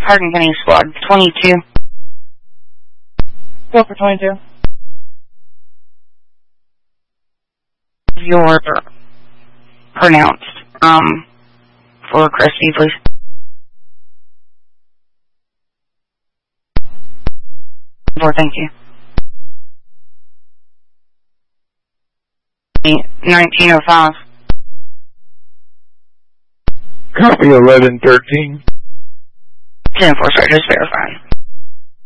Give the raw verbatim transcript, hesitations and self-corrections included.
Hardin County Squad twenty-two. Go for twenty-two. Your pronounced um for Christy, please. Four, thank you. Nineteen oh five. Copy eleven thirteen. Ten four, sir, just verifying.